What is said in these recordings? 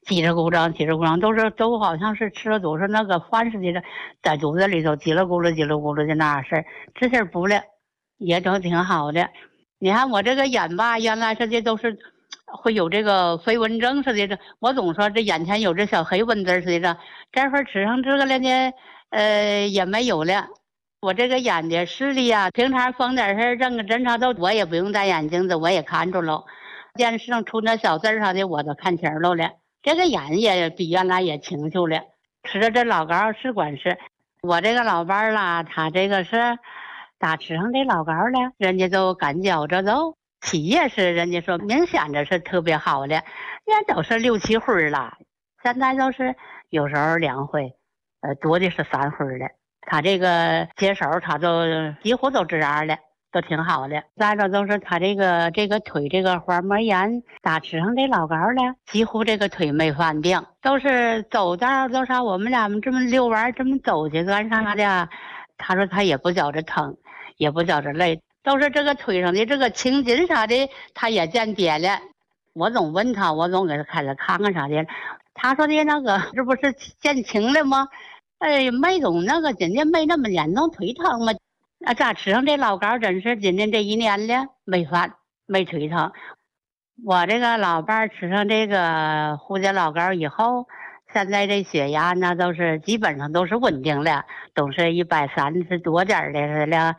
叽里咕噜叽里咕噜，都好像是吃了都是那个饭似的，在肚子里头叽里咕噜叽里咕噜的那事儿，这事儿不了，也都挺好的。你看我这个眼吧，原来这些都是会有这个飞蚊症似的，我总说这眼前有这小黑蚊子似的，这会儿吃上这个了呢，也没有了。我这个眼的视力啊，平常逢点事儿正个侦查到，我也不用戴眼镜子，我也看着了。电视上出那小字啥的，我都看清了了。这个眼也比原来也清楚了。吃的这老膏是管是，我这个老伴儿啦，他这个是打吃上这老膏了，人家都感觉着都企业是人家说明显的是特别好的，人都是6、7回了，现在都是有时候2回，多的是3回了。他这个接手，他都几乎都这样了，都挺好的。再着都是他这个腿这个滑膜炎，打吃上这老膏了，几乎这个腿没犯病，都是走道都啥，我们俩这么遛弯这么走去干啥的，他说他也不觉着疼，也不觉着累，都是这个腿上的这个青筋啥的，他也见瘪了。我总问他，我总给他开了看看啥的，他说的那个这不是见青了吗？没总那个今年没那么严重腿疼嘛，咋吃上这老膏真是今年这1年了没犯没腿疼。我这个老伴儿吃上这个胡椒老膏以后，现在这血压那都是基本上都是稳定了，都是130多点的了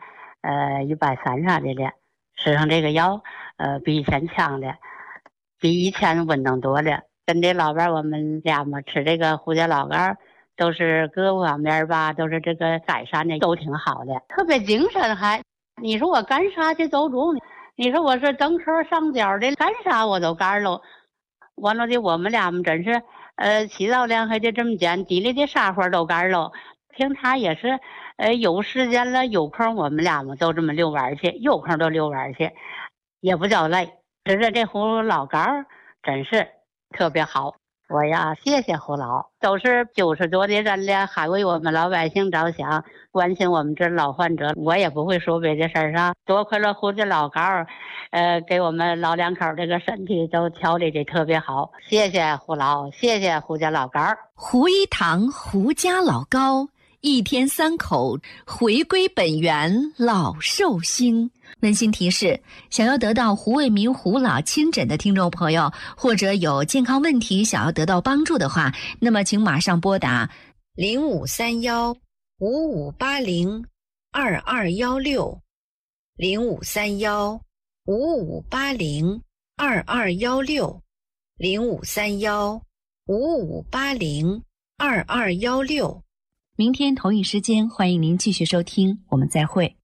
，130啥的了。吃上这个药，比以前强的，比以前稳当多了。跟这老伴儿我们俩嘛吃这个胡椒老膏，都是各方面吧，都是这个改善的都挺好的，特别精神还。你说我干啥去走中呢？你说我是蹬车上脚的，干啥我都干了。完了的，我们俩们真是起早两黑的这么间，地里的啥活都干了。平常也是有时间了有空，我们俩嘛都这么遛弯去，有空都遛弯去，也不叫累。吃着这胡老膏真是特别好。我呀，谢谢胡老，都是90多的人了，还为我们老百姓着想，关心我们这老患者。我也不会说别的事儿上，多亏了胡家老膏，给我们老两口这个身体都调理的特别好。谢谢胡老，谢谢胡家老膏。 胡一堂胡家老膏，1天3口，回归本源，老寿星。温馨提示：想要得到胡卫民胡老亲诊的听众朋友，或者有健康问题想要得到帮助的话，那么请马上拨打0531-5580-2216，0531-5580-2216。明天同一时间，欢迎您继续收听，我们再会。